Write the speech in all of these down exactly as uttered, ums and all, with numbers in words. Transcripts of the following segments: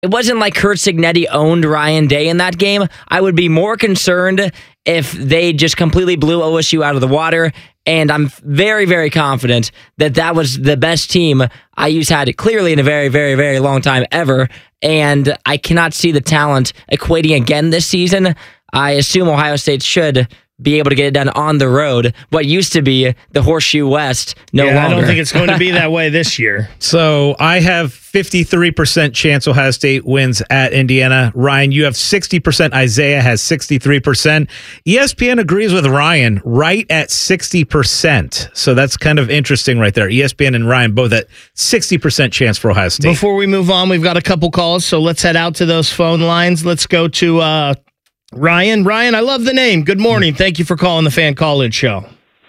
it wasn't like Curt Cignetti owned Ryan Day in that game. I would be more concerned if they just completely blew O S U out of the water. And I'm very, very confident that that was the best team I U's had clearly in a very, very, very long time ever. And I cannot see the talent equating again this season. I assume Ohio State should be able to get it done on the road. What used to be the Horseshoe West, no yeah, longer. I don't think it's going to be that way this year. So I have fifty-three percent chance Ohio State wins at Indiana. Ryan, you have sixty percent. Isaiah has sixty-three percent. E S P N agrees with Ryan right at sixty percent. So that's kind of interesting right there. E S P N and Ryan both at sixty percent chance for Ohio State. Before we move on, we've got a couple calls, so let's head out to those phone lines. Let's go to uh, Ryan. Ryan, I love the name. Good morning. Thank you for calling the Fan Call-In Show.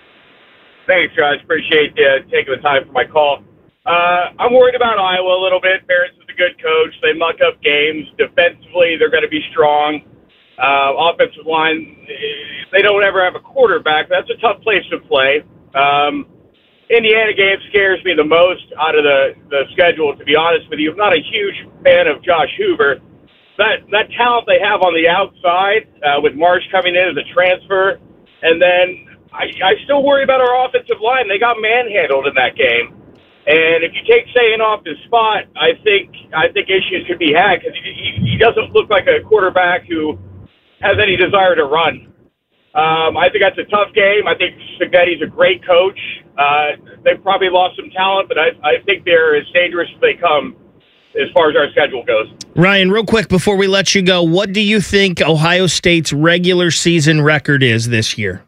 Thanks, guys. Appreciate uh, taking the time for my call. Uh, I'm worried about Iowa a little bit. Ferentz is a good coach. They muck up games. Defensively, they're going to be strong. Uh, offensive line, they don't ever have a quarterback. That's a tough place to play. Um, Indiana game scares me the most out of the, the schedule, to be honest with you. I'm not a huge fan of Josh Hoover. That that talent they have on the outside, uh, with Marsh coming in as a transfer, and then I, I still worry about our offensive line. They got manhandled in that game, and if you take Sayan off his spot, I think I think issues could be had because he, he doesn't look like a quarterback who has any desire to run. Um, I think that's a tough game. I think Cignetti's a great coach. Uh, they've probably lost some talent, but I, I think they're as dangerous as they come as far as our schedule goes. Ryan, real quick before we let you go, what do you think Ohio State's regular season record is this year?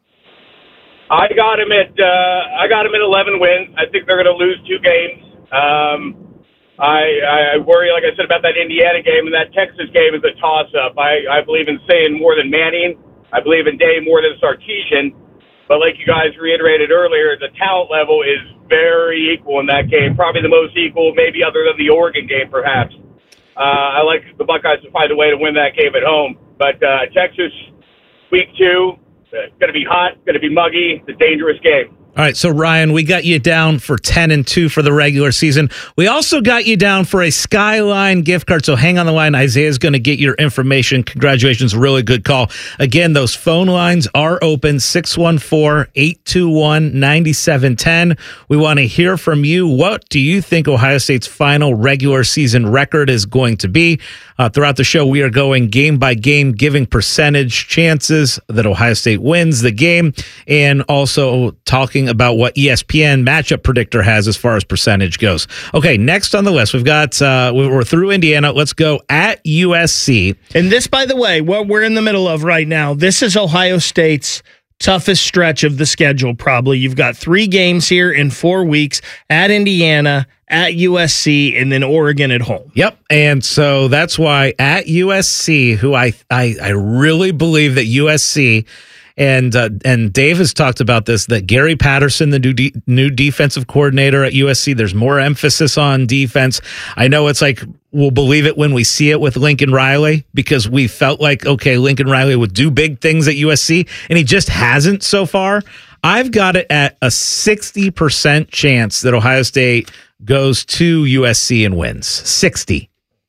I got him at uh, I got him at eleven wins. I think they're going to lose two games. Um, I, I worry, like I said, about that Indiana game, and that Texas game is a toss-up. I, I believe in saying more than Manning. I believe in Day more than Sarkisian. But like you guys reiterated earlier, the talent level is very equal in that game, probably the most equal, maybe other than the Oregon game, perhaps. Uh, I like the Buckeyes to find a way to win that game at home. But uh, Texas, week two, uh, going to be hot, going to be muggy, it's a dangerous game. All right, so Ryan, we got you down for ten and two for the regular season. We also got you down for a Skyline gift card, so hang on the line. Isaiah's going to get your information. Congratulations, really good call. Again, those phone lines are open, six one four, eight two one, nine seven one zero. We want to hear from you. What do you think Ohio State's final regular season record is going to be? Uh, throughout the show, we are going game by game, giving percentage chances that Ohio State wins the game, and also talking about what E S P N matchup predictor has as far as percentage goes. Okay, next on the list, we've got, uh, we're through Indiana. Let's go at U S C. And this, by the way, what we're in the middle of right now, this is Ohio State's toughest stretch of the schedule, probably. You've got three games here in four weeks at Indiana, at U S C, and then Oregon at home. Yep, and so that's why at U S C, who I I, I really believe that U S C, and uh, and Dave has talked about this, that Gary Patterson, the new, de- new defensive coordinator at U S C, there's more emphasis on defense. I know it's like, we'll believe it when we see it with Lincoln Riley, because we felt like, okay, Lincoln Riley would do big things at U S C, and he just hasn't so far. I've got it at a sixty percent chance that Ohio State goes to U S C and wins. sixty.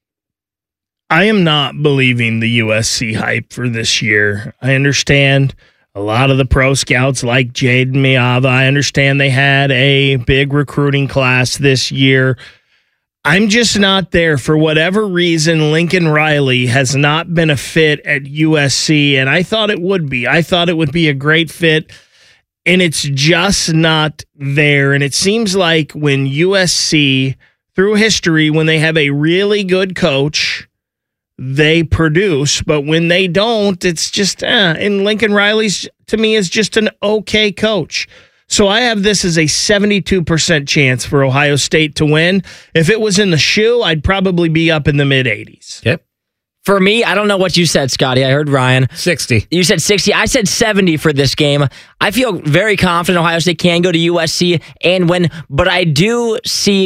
I am not believing the U S C hype for this year. I understand a lot of the pro scouts like Jaden Miava. I understand they had a big recruiting class this year. I'm just not there. For whatever reason, Lincoln Riley has not been a fit at U S C, and I thought it would be. I thought it would be a great fit, and it's just not there. And it seems like when U S C, through history, when they have a really good coach, they produce, but when they don't, it's just, eh. And Lincoln Riley's, to me, is just an okay coach. So I have this as a seventy-two percent chance for Ohio State to win. If it was in the shoe, I'd probably be up in the mid-eighties. Yep. For me, I don't know what you said, Scotty. I heard Ryan. sixty. You said sixty. I said seventy for this game. I feel very confident Ohio State can go to U S C and win, but I do see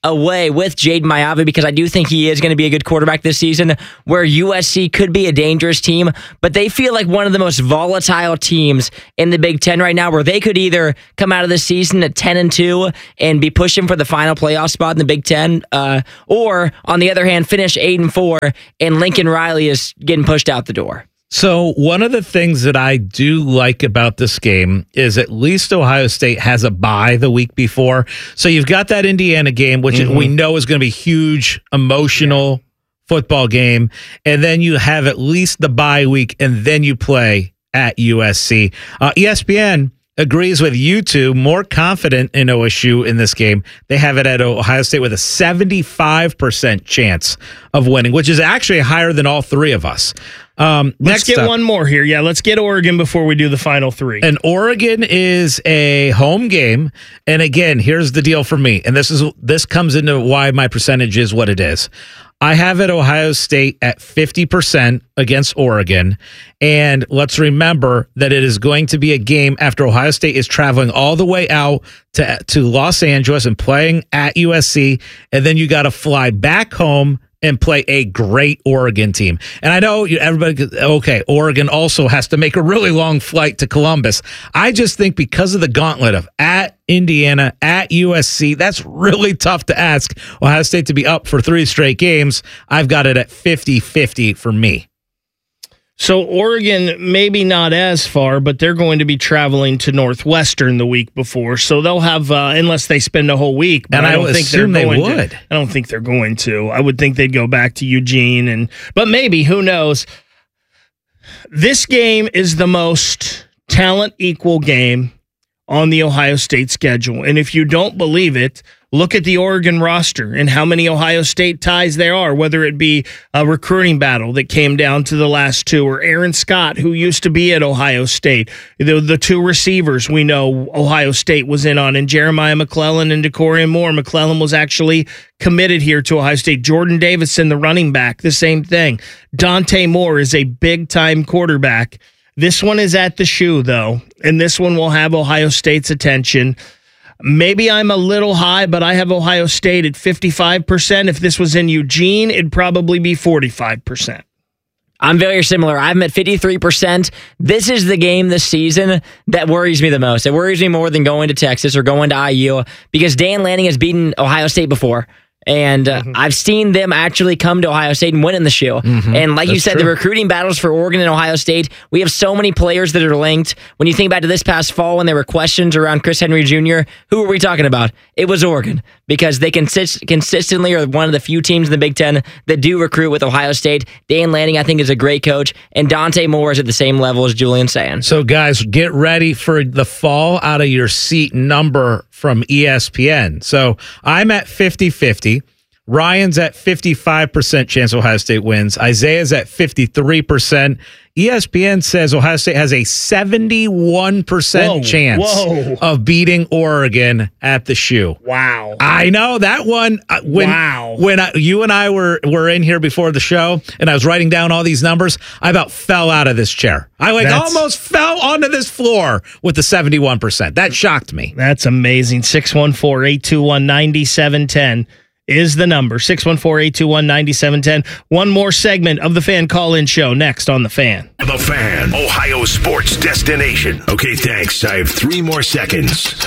away with Jaden Maiava because I do think he is going to be a good quarterback this season, where U S C could be a dangerous team, but they feel like one of the most volatile teams in the Big Ten right now, where they could either come out of the season at ten and two and be pushing for the final playoff spot in the Big Ten, uh, or on the other hand, finish eight and four and Lincoln Riley is getting pushed out the door. So one of the things that I do like about this game is at least Ohio State has a bye the week before. So you've got that Indiana game, which mm-hmm. we know is going to be huge, emotional yeah. football game. And then you have at least the bye week, and then you play at U S C. Uh, E S P N agrees with you two, more confident in O S U in this game. They have it at Ohio State with a seventy-five percent chance of winning, which is actually higher than all three of us. Um, let's next get up, one more here. Yeah, let's get Oregon before we do the final three. And Oregon is a home game. And again, here's the deal for me. And this is this comes into why my percentage is what it is. I have it Ohio State at fifty percent against Oregon. And let's remember that it is going to be a game after Ohio State is traveling all the way out to, to Los Angeles and playing at U S C. And then you got to fly back home and play a great Oregon team. And I know everybody, okay, Oregon also has to make a really long flight to Columbus. I just think because of the gauntlet of at Indiana, at U S C, that's really tough to ask Ohio State to be up for three straight games. I've got it at fifty-fifty for me. So Oregon, maybe not as far, but they're going to be traveling to Northwestern the week before, so they'll have uh, unless they spend a whole week. But and I, I don't would think they're assume going they would. to. I don't think they're going to. I would think they'd go back to Eugene, and but maybe, who knows? This game is the most talent equal game on the Ohio State schedule, and if you don't believe it, look at the Oregon roster and how many Ohio State ties there are, whether it be a recruiting battle that came down to the last two, or Aaron Scott, who used to be at Ohio State. The, the two receivers we know Ohio State was in on, and Jeremiah McClellan and DeCorian Moore. McClellan was actually committed here to Ohio State. Jordan Davison, the running back, the same thing. Dante Moore is a big-time quarterback. This one is at the shoe, though, and this one will have Ohio State's attention. Maybe I'm a little high, but I have Ohio State at fifty-five percent. If this was in Eugene, it'd probably be forty-five percent. I'm very similar. I'm at fifty-three percent. This is the game this season that worries me the most. It worries me more than going to Texas or going to I U, because Dan Lanning has beaten Ohio State before. And uh, mm-hmm. I've seen them actually come to Ohio State and win in the shoe. Mm-hmm. And like That's you said, true. the recruiting battles for Oregon and Ohio State, we have so many players that are linked. When you think back to this past fall when there were questions around Chris Henry Junior, who were we talking about? It was Oregon, because they consist- consistently are one of the few teams in the Big Ten that do recruit with Ohio State. Dan Lanning, I think, is a great coach, and Dante Moore is at the same level as Julian Sands. So, guys, get ready for the fall out of your seat number from E S P N. So I'm at fifty-fifty. Ryan's at fifty-five percent chance Ohio State wins. Isaiah's at fifty-three percent. E S P N says Ohio State has a seventy-one percent Whoa, chance whoa. of beating Oregon at the shoe. Wow. I know that one. uh, When, Wow. When I, you and I were, were in here before the show and I was writing down all these numbers, I about fell out of this chair. I like That's- almost fell onto this floor with the seventy-one percent. That shocked me. That's amazing. six one four, eight two one, nine seven one zero is the number. six one four, eight two one, nine seven one zero. One more segment of the Fan Call-In Show next on The Fan. The Fan, Ohio sports destination. Okay, thanks. I have three more seconds.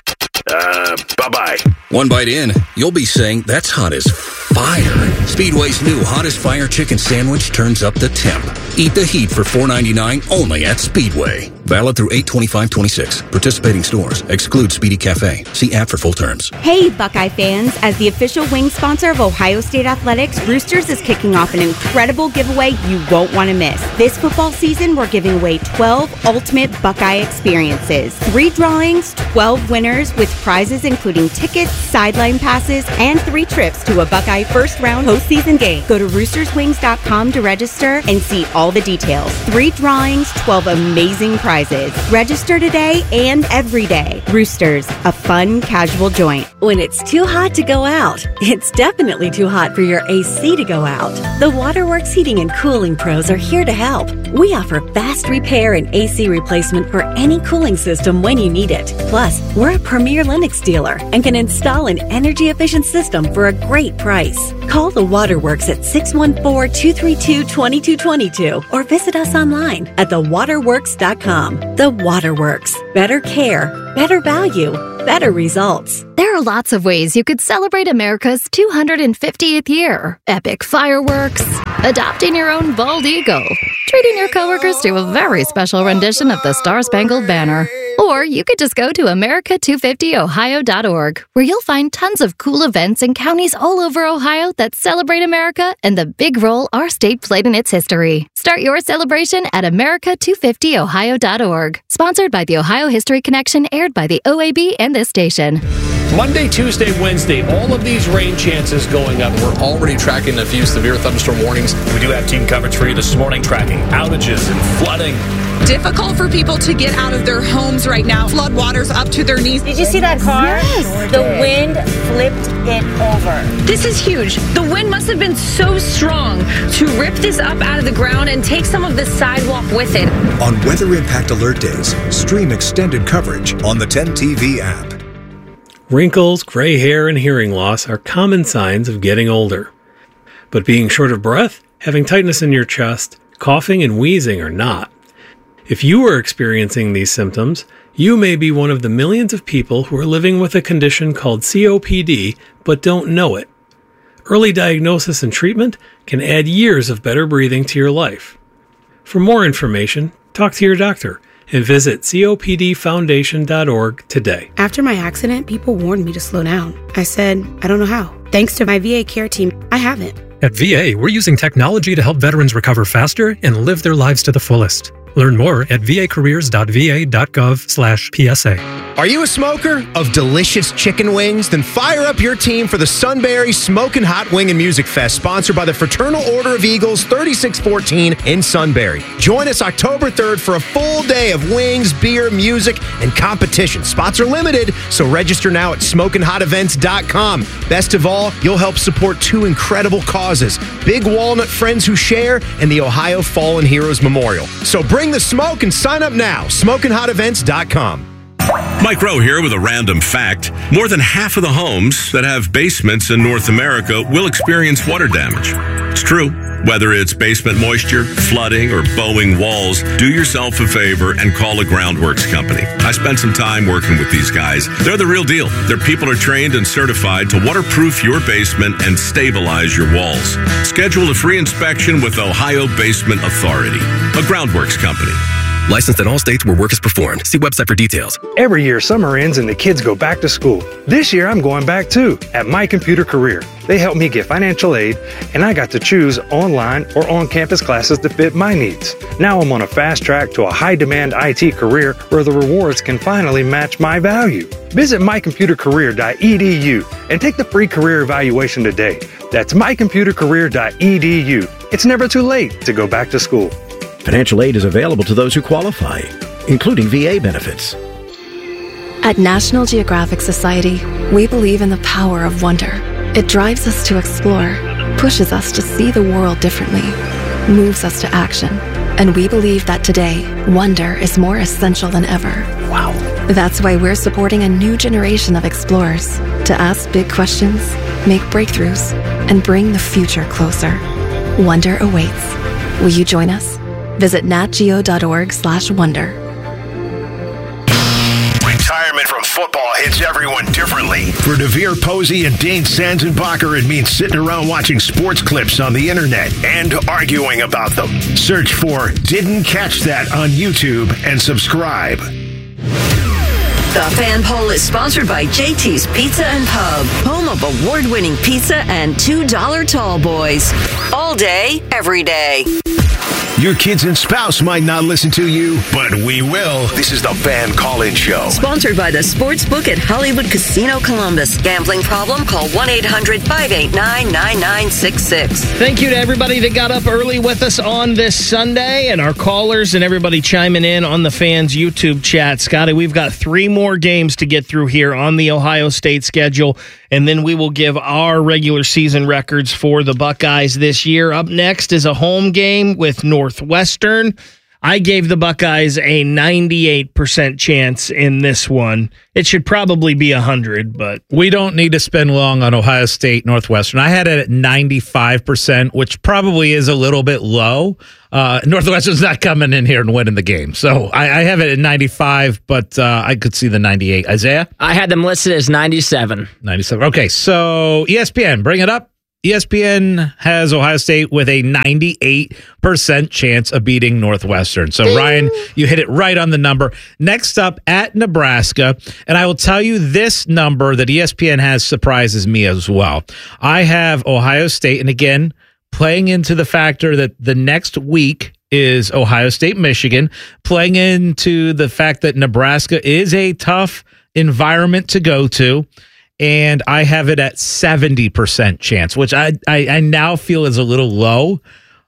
Uh, bye-bye. One bite in, you'll be saying, that's hot as fire. Speedway's new Hottest Fire Chicken Sandwich turns up the temp. Eat the heat for four ninety-nine only at Speedway. Valid through eight twenty-five twenty-six. Participating stores. Exclude Speedy Cafe. See app for full terms. Hey, Buckeye fans. As the official wing sponsor of Ohio State Athletics, Roosters is kicking off an incredible giveaway you won't want to miss. This football season, we're giving away twelve ultimate Buckeye experiences. Three drawings, twelve winners with prizes including tickets, sideline passes, and three trips to a Buckeye first-round postseason game. Go to roosters wings dot com to register and see all the details. Three drawings, twelve amazing prizes. prizes. Register today and every day. Roosters, a fun, casual joint. When it's too hot to go out, it's definitely too hot for your A C to go out. The Waterworks Heating and Cooling Pros are here to help. We offer fast repair and A C replacement for any cooling system when you need it. Plus, we're a premier Lennox dealer and can install an energy-efficient system for a great price. Call the Waterworks at six one four, two three two, two two two two or visit us online at the waterworks dot com. The Waterworks. Better care, better value, better results. There are lots of ways you could celebrate America's two hundred fiftieth year. Epic fireworks, adopting your own bald eagle, treating your coworkers to a very special rendition of the Star-Spangled Banner. Or you could just go to America two fifty ohio dot org, where you'll find tons of cool events in counties all over Ohio that celebrate America and the big role our state played in its history. Start your celebration at America two fifty ohio dot org. Sponsored by the Ohio History Connection, aired by the O A B and this station. Monday, Tuesday, Wednesday, all of these rain chances going up. We're already tracking a few severe thunderstorm warnings. We do have team coverage for you this morning, tracking outages and flooding. Difficult for people to get out of their homes right now. Flood waters up to their knees. Did you see that car? Yes. The wind flipped it over. This is huge. The wind must have been so strong to rip this up out of the ground and take some of the sidewalk with it. On Weather Impact Alert Days, stream extended coverage on the ten T V app. Wrinkles, gray hair, and hearing loss are common signs of getting older. But being short of breath, having tightness in your chest, coughing, and wheezing are not. If you are experiencing these symptoms, you may be one of the millions of people who are living with a condition called C O P D but don't know it. Early diagnosis and treatment can add years of better breathing to your life. For more information, talk to your doctor and visit C O P D foundation dot org today. After my accident, people warned me to slow down. I said, I don't know how. Thanks to my V A care team, I haven't. At V A, we're using technology to help veterans recover faster and live their lives to the fullest. Learn more at v a careers dot v a dot gov slash P S A. Are you a smoker of delicious chicken wings? Then fire up your team for the Sunbury Smokin' Hot Wing and Music Fest, sponsored by the Fraternal Order of Eagles, thirty-six fourteen in Sunbury. Join us October third for a full day of wings, beer, music, and competition. Spots are limited, so register now at smokin hot events dot com. Best of all, you'll help support two incredible causes: Big Walnut Friends Who Share and the Ohio Fallen Heroes Memorial. So bring the smoke and sign up now. smokin hot events dot com. Mike Rowe here with a random fact. More than half of the homes that have basements in North America will experience water damage. It's true. Whether it's basement moisture, flooding, or bowing walls, do yourself a favor and call a Groundworks company. I spent some time working with these guys. They're the real deal. Their people are trained and certified to waterproof your basement and stabilize your walls. Schedule a free inspection with Ohio Basement Authority, a Groundworks company. Licensed in all states where work is performed. See website for details. Every year, summer ends and the kids go back to school. This year, I'm going back too, at My Computer Career. They helped me get financial aid, and I got to choose online or on-campus classes that fit my needs. Now I'm on a fast track to a high-demand I T career where the rewards can finally match my value. Visit my computer career dot e d u and take the free career evaluation today. That's my computer career dot e d u. It's never too late to go back to school. Financial aid is available to those who qualify, including V A benefits. At National Geographic Society, we believe in the power of wonder. It drives us to explore, pushes us to see the world differently, moves us to action. And we believe that today, wonder is more essential than ever. Wow. That's why we're supporting a new generation of explorers to ask big questions, make breakthroughs, and bring the future closer. Wonder awaits. Will you join us? Visit natgeo dot org slash wonder. Retirement from football hits everyone differently. For DeVere Posey and Dane Sanzenbacher, it means sitting around watching sports clips on the internet and arguing about them. Search for Didn't Catch That on YouTube and subscribe. The Fan Poll is sponsored by J T's Pizza and Pub, home of award-winning pizza and two dollar tall boys. All day, every day. Your kids and spouse might not listen to you, but we will. This is the Van Call-In Show. Sponsored by the Sportsbook at Hollywood Casino Columbus. Gambling problem? Call one eight hundred five eight nine nine nine six six. Thank you to everybody that got up early with us on this Sunday, and our callers and everybody chiming in on the fans' YouTube chat. Scotty, we've got three more games to get through here on the Ohio State schedule, and then we will give our regular season records for the Buckeyes this year. Up next is a home game with Northwestern. I gave the Buckeyes a ninety-eight percent chance in this one. It should probably be one hundred, but we don't need to spend long on Ohio State Northwestern. I had it at ninety-five percent, which probably is a little bit low. Uh, Northwestern's not coming in here and winning the game. So I, I have it at ninety-five, but uh, I could see the ninety-eight. Isaiah? I had them listed as ninety-seven. ninety-seven. Okay, so E S P N, bring it up. E S P N has Ohio State with a ninety-eight percent chance of beating Northwestern. So, Ryan, you hit it right on the number. Next up, at Nebraska. And I will tell you, this number that E S P N has surprises me as well. I have Ohio State, and again, playing into the factor that the next week is Ohio State, Michigan, playing into the fact that Nebraska is a tough environment to go to. And I have it at seventy percent chance, which I, I, I now feel is a little low.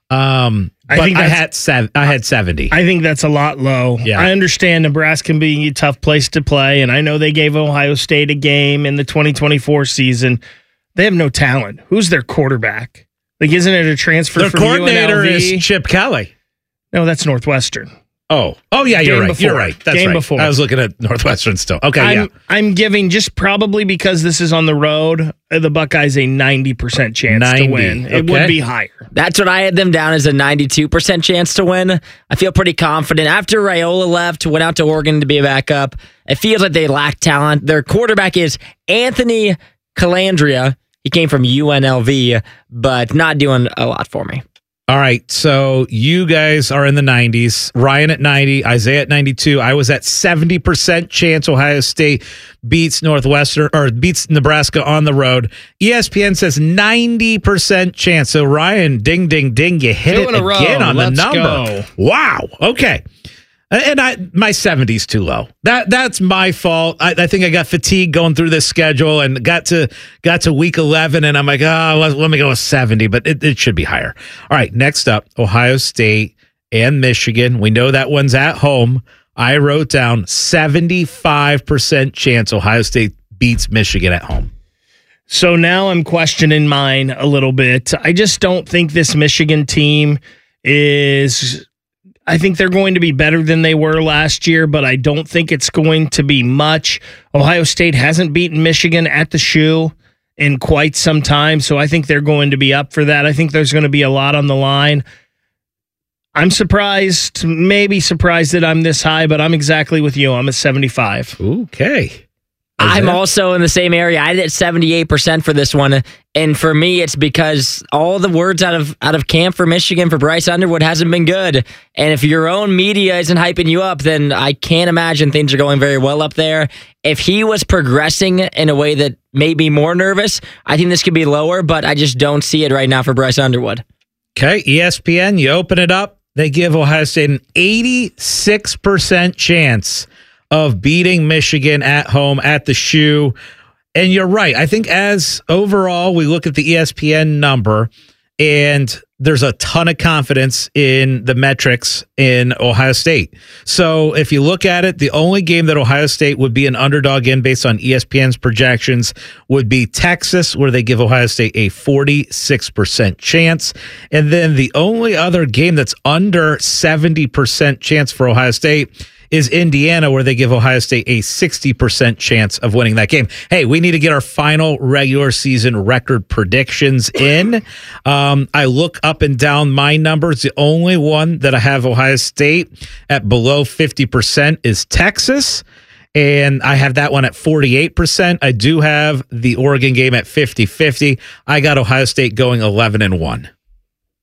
Um, I but think I had sev- I had seventy. I think that's a lot low. Yeah. I understand Nebraska being a tough place to play, and I know they gave Ohio State a game in the twenty twenty-four season. They have no talent. Who's their quarterback? Like, isn't it a transfer Their from coordinator U N L V? is Chip Kelly. No, that's Northwestern. Oh, oh yeah, you're Game right. before. You're right. That's Game right. before. I was looking at Northwestern still. Okay, I'm, yeah. I'm giving, just probably because this is on the road, the Buckeyes a ninety percent chance ninety. to win. It Okay. would be higher. That's what I had them down as a ninety-two percent chance to win. I feel pretty confident. After Raiola left, went out to Oregon to be a backup, it feels like they lack talent. Their quarterback is Anthony Calandria. He came from U N L V, but not doing a lot for me. All right, so you guys are in the nineties. Ryan at ninety, Isaiah at ninety-two. I was at seventy percent chance Ohio State beats Northwestern or beats Nebraska on the road. E S P N says ninety percent chance. So Ryan, ding, ding, ding, you hit Two it in a row. again on Let's the number. go. Wow. Okay. And I, my seventy's too low. That that's my fault. I, I think I got fatigued going through this schedule and got to got to week eleven, and I'm like, oh, let, let me go with seventy, but it, it should be higher. All right, next up, Ohio State and Michigan. We know that one's at home. I wrote down seventy-five percent chance Ohio State beats Michigan at home. So now I'm questioning mine a little bit. I just don't think this Michigan team is... I think they're going to be better than they were last year, but I don't think it's going to be much. Ohio State hasn't beaten Michigan at the shoe in quite some time, so I think they're going to be up for that. I think there's going to be a lot on the line. I'm surprised, maybe surprised that I'm this high, but I'm exactly with you. I'm at seventy-five. Okay. I'm also in the same area. I did seventy-eight percent for this one. And for me, it's because all the words out of out of camp for Michigan for Bryce Underwood hasn't been good. And if your own media isn't hyping you up, then I can't imagine things are going very well up there. If he was progressing in a way that made me more nervous, I think this could be lower, but I just don't see it right now for Bryce Underwood. Okay, E S P N, you open it up. They give Ohio State an eighty-six percent chance of beating Michigan at home at the shoe. And you're right. I think as overall, we look at the E S P N number, and there's a ton of confidence in the metrics in Ohio State. So if you look at it, the only game that Ohio State would be an underdog in based on E S P N's projections would be Texas, where they give Ohio State a forty-six percent chance. And then the only other game that's under seventy percent chance for Ohio State is Indiana, where they give Ohio State a sixty percent chance of winning that game. Hey, we need to get our final regular season record predictions in. Um, I look up and down my numbers. The only one that I have Ohio State at below fifty percent is Texas, and I have that one at forty-eight percent. I do have the Oregon game at fifty-fifty. I got Ohio State going eleven and one.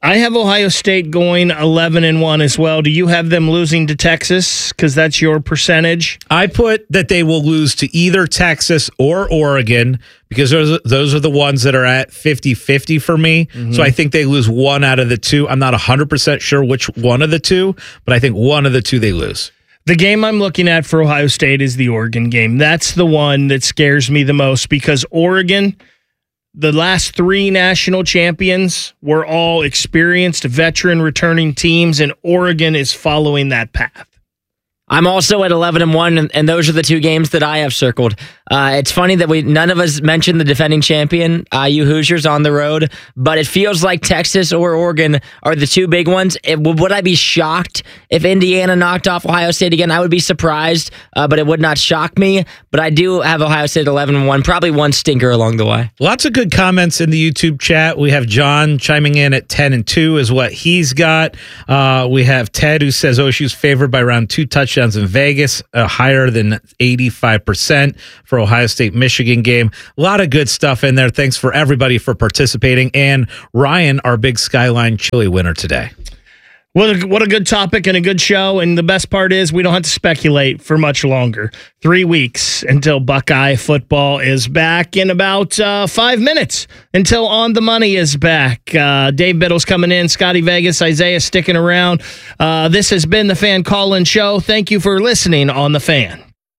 I have Ohio State going eleven and one as well. Do you have them losing to Texas? Because that's your percentage. I put that they will lose to either Texas or Oregon because those, those are the ones that are at fifty-fifty for me. Mm-hmm. So I think they lose one out of the two. I'm not one hundred percent sure which one of the two, but I think one of the two they lose. The game I'm looking at for Ohio State is the Oregon game. That's the one that scares me the most because Oregon, the last three national champions were all experienced veteran returning teams, and Oregon is following that path. I'm also at eleven and one, and, and those are the two games that I have circled. Uh, it's funny that we none of us mentioned the defending champion, I U Hoosiers, on the road, but it feels like Texas or Oregon are the two big ones. It, would I be shocked if Indiana knocked off Ohio State again? I would be surprised, uh, but it would not shock me. But I do have Ohio State eleven and one, probably one stinker along the way. Lots of good comments in the YouTube chat. We have John chiming in at ten and two is what he's got. Uh, we have Ted who says O S U's favored by around two touchdowns in Vegas, uh, higher than eighty-five percent for Ohio State-Michigan game. A lot of good stuff in there. Thanks for everybody for participating. And Ryan, our big Skyline Chili winner today. What a, what a good topic and a good show. And the best part is we don't have to speculate for much longer. Three weeks until Buckeye football is back in about uh, five minutes until On the Money is back. Uh, Dave Biddle's coming in. Scotty Vegas, Isaiah sticking around. Uh, this has been the Fan Call-In Show. Thank you for listening on The Fan.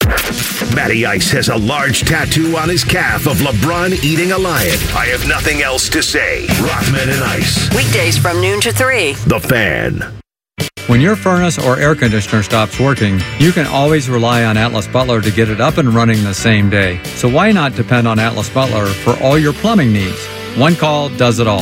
Matty Ice has a large tattoo on his calf of LeBron eating a lion. I have nothing else to say. Rothman and Ice. Weekdays from noon to three. The Fan. When your furnace or air conditioner stops working, you can always rely on Atlas Butler to get it up and running the same day. So why not depend on Atlas Butler for all your plumbing needs? One call does it all.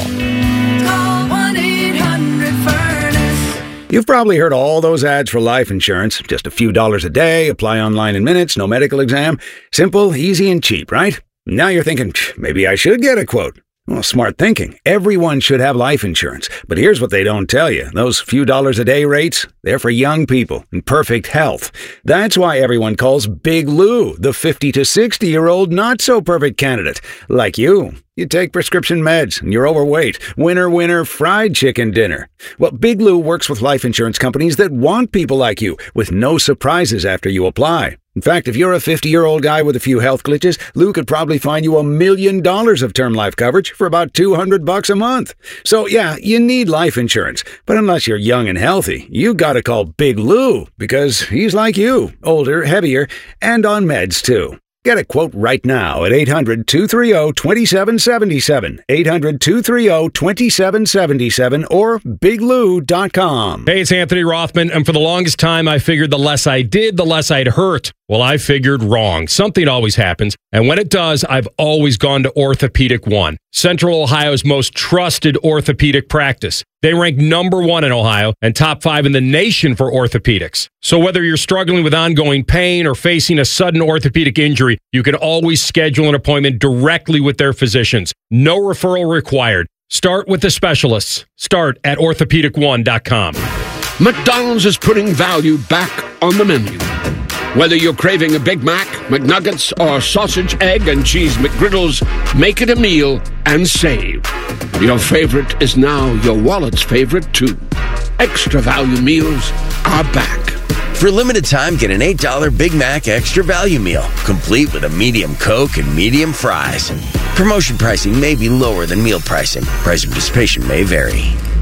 Call one eight hundred furnace. You've probably heard all those ads for life insurance. Just a few dollars a day, apply online in minutes, no medical exam. Simple, easy, and cheap, right? Now you're thinking, maybe I should get a quote. Well, smart thinking. Everyone should have life insurance. But here's what they don't tell you. Those few dollars a day rates, they're for young people in perfect health. That's why everyone calls Big Lou the fifty to sixty-year-old not-so-perfect candidate. Like you. You take prescription meds, and you're overweight. Winner, winner, fried chicken dinner. Well, Big Lou works with life insurance companies that want people like you, with no surprises after you apply. In fact, if you're a fifty-year-old guy with a few health glitches, Lou could probably find you a million dollars of term life coverage for about two hundred bucks a month. So yeah, you need life insurance. But unless you're young and healthy, you gotta call Big Lou, because he's like you, older, heavier, and on meds too. Get a quote right now at eight hundred, two three zero, two seven seven seven, eight hundred, two three zero, two seven seven seven, or big lou dot com. Hey, it's Anthony Rothman, and for the longest time, I figured the less I did, the less I'd hurt. Well, I figured wrong. Something always happens, and when it does, I've always gone to Orthopedic One, Central Ohio's most trusted orthopedic practice. They rank number one in Ohio and top five in the nation for orthopedics. So whether you're struggling with ongoing pain or facing a sudden orthopedic injury, you can always schedule an appointment directly with their physicians. No referral required. Start with the specialists. Start at orthopedic one dot com. McDonald's is putting value back on the menu. Whether you're craving a Big Mac, McNuggets, or sausage, egg, and cheese McGriddles, make it a meal and save. Your favorite is now your wallet's favorite, too. Extra value meals are back. For a limited time, get an eight dollar Big Mac Extra Value Meal, complete with a medium Coke and medium fries. Promotion pricing may be lower than meal pricing. Price and participation may vary.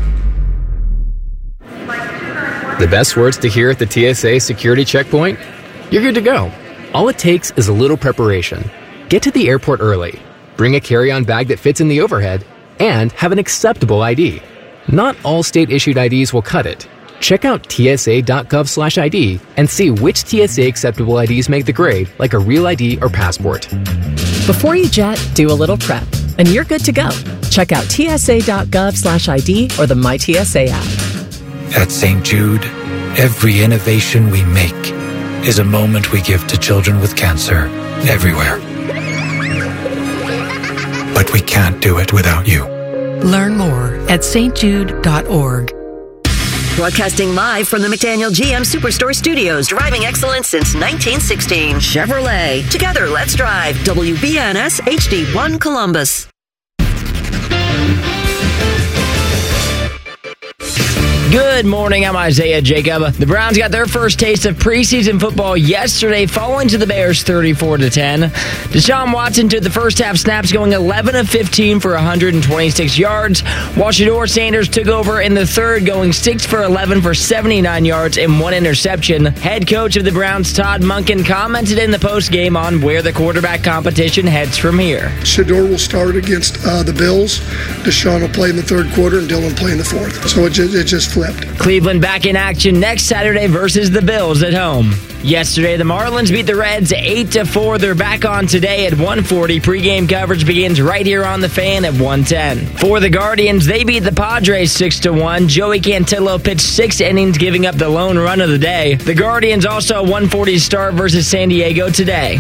The best words to hear at the T S A security checkpoint? You're good to go. All it takes is a little preparation. Get to the airport early, bring a carry-on bag that fits in the overhead, and have an acceptable I D. Not all state-issued I Ds will cut it. Check out T S A dot gov slash I D and see which T S A acceptable I Ds make the grade, like a real I D or passport. Before you jet, do a little prep, and you're good to go. Check out T S A dot gov slash I D or the My T S A app. At Saint Jude, every innovation we make is a moment we give to children with cancer everywhere. But we can't do it without you. Learn more at s t jude dot org. Broadcasting live from the McDaniel G M Superstore Studios, driving excellence since nineteen sixteen. Chevrolet. Together, let's drive. W B N S H D one Columbus. Good morning, I'm Isaiah Jacob. The Browns got their first taste of preseason football yesterday, falling to the Bears thirty-four to ten. Deshaun Watson took the first half snaps, going eleven of fifteen for one hundred twenty-six yards, while Shedeur Sanders took over in the third, going six for eleven for seventy-nine yards and one interception. Head coach of the Browns, Todd Monken, commented in the postgame on where the quarterback competition heads from here. Shedeur will start against uh, the Bills. Deshaun will play in the third quarter, and Dylan play in the fourth. So it just, it just flipped. Cleveland back in action next Saturday versus the Bills at home. Yesterday, the Marlins beat the Reds eight to four. They're back on today at one forty. Pre-game coverage begins right here on The Fan at one ten. For the Guardians, they beat the Padres six to one. Joey Cantillo pitched six innings, giving up the lone run of the day. The Guardians also a one forty start versus San Diego today.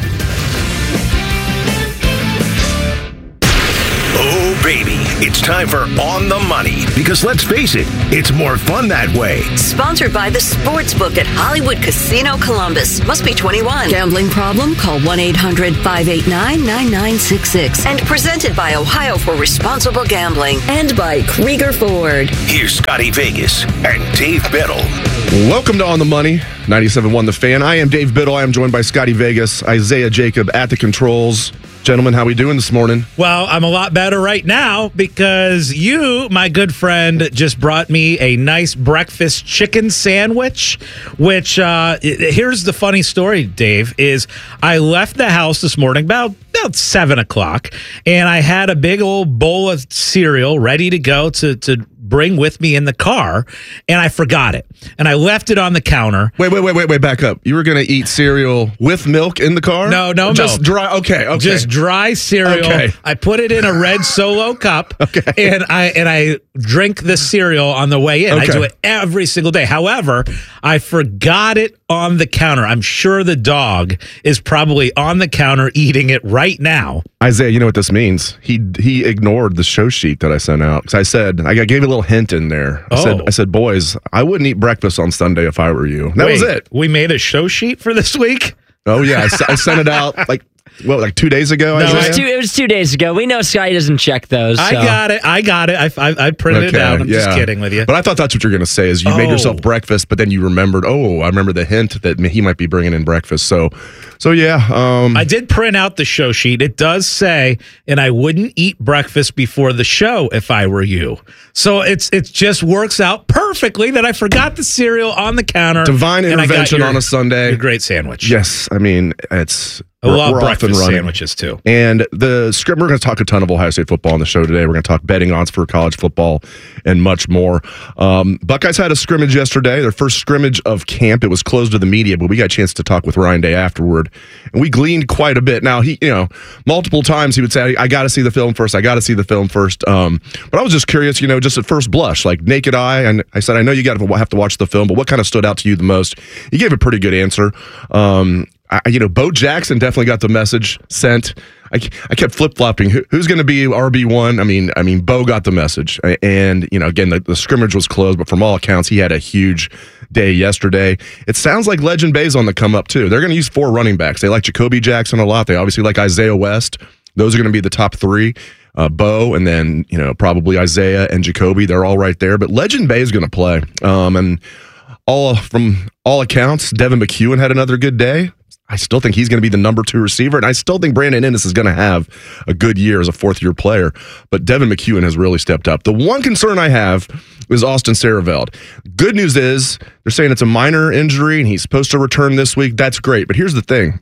Oh, baby, it's time for On the Money. Because let's face it, it's more fun that way. Sponsored by the Sportsbook at Hollywood Casino Columbus. Must be twenty-one. Gambling problem? Call one eight hundred five eight nine nine nine six six. And presented by Ohio for Responsible Gambling. And by Krieger Ford. Here's Scotty Vegas and Dave Biddle. Welcome to On the Money, ninety-seven point one The Fan. I am Dave Biddle. I am joined by Scotty Vegas, Isaiah Jacob at the controls. Gentlemen, how we doing this morning? Well, I'm a lot better right now because you, my good friend, just brought me a nice breakfast chicken sandwich, which uh, here's the funny story, Dave, is I left the house this morning about about seven o'clock, and I had a big old bowl of cereal ready to go to, to bring with me in the car, and I forgot it. And I left it on the counter. Wait, wait, wait, wait, wait, back up. You were going to eat cereal with milk in the car? No, no, Just milk. dry, okay, okay. Just dry cereal. Okay. I put it in a red Solo cup, okay. and I and I drink the cereal on the way in. Okay. I do it every single day. However, I forgot it on the counter. I'm sure the dog is probably on the counter eating it right now. Isaiah, you know what this means? He he ignored the show sheet that I sent out. Because I said, I gave a little hint in there. I, Oh. said, I said, boys, I wouldn't eat breakfast on Sunday if I were you. That Wait, was it. We made a show sheet for this week? Oh, yeah. I, s- I sent it out like, what, like two days ago? No, it Isaiah? was, two, it was two days ago. We know Scotty doesn't check those. I so. got it. I got it. I, I, I printed it out. I'm just kidding with you. But I thought that's what you're going to say is you made Oh. yourself breakfast, but then you remembered, oh, I remember the hint that he might be bringing in breakfast. So, so yeah. Um, I did print out the show sheet. It does say, and I wouldn't eat breakfast before the show if I were you. So it's it just works out perfectly that I forgot the cereal on the counter. Divine and I got intervention your- on a Sunday. your great sandwich. Yes. I mean, it's... I love we're off and breakfast running. sandwiches too. And the script, we're going to talk a ton of Ohio State football on the show today. We're going to talk betting odds for college football and much more. Um, Buckeyes had a scrimmage yesterday, their first scrimmage of camp. It was closed to the media, but we got a chance to talk with Ryan Day afterward. And we gleaned quite a bit. Now, he, you know, multiple times he would say, I got to see the film first. I got to see the film first. Um, but I was just curious, you know, just at first blush, like naked eye. And I said, I know you got to have to watch the film, but what kind of stood out to you the most? He gave a pretty good answer. Um, I, you know, Bo Jackson definitely got the message sent. I, I kept flip flopping. Who, who's going to be R B one? I mean, I mean, Bo got the message, and you know, again, the, the scrimmage was closed, but from all accounts, he had a huge day yesterday. It sounds like Legend Bay's on the come up too. They're going to use four running backs. They like Jacoby Jackson a lot. They obviously like Isaiah West. Those are going to be the top three. Uh, Bo, and then you know probably Isaiah and Jacoby. They're all right there, but Legend Bay is going to play. Um, and all from all accounts, Devin McEwen had another good day. I still think he's going to be the number two receiver, and I still think Brandon Ennis is going to have a good year as a fourth-year player. But Devin McEwen has really stepped up. The one concern I have is Austin Sareveld. Good news is they're saying it's a minor injury, and he's supposed to return this week. That's great, but here's the thing.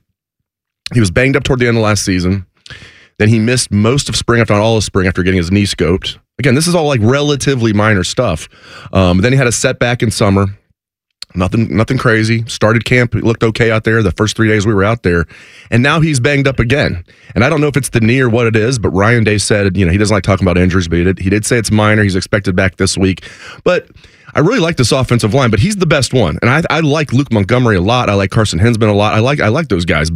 He was banged up toward the end of last season. Then he missed most of spring, if not all of spring, after getting his knee scoped. Again, this is all like relatively minor stuff. Um, then he had a setback in summer. Nothing nothing crazy. Started camp. It looked okay out there the first three days we were out there. And now he's banged up again. And I don't know if it's the knee or what it is, but Ryan Day said, you know, he doesn't like talking about injuries, but he did, he did say it's minor. He's expected back this week. But I really like this offensive line, but he's the best one. And I, I like Luke Montgomery a lot. I like Carson Hinsman a lot. I like I like those guys. But I,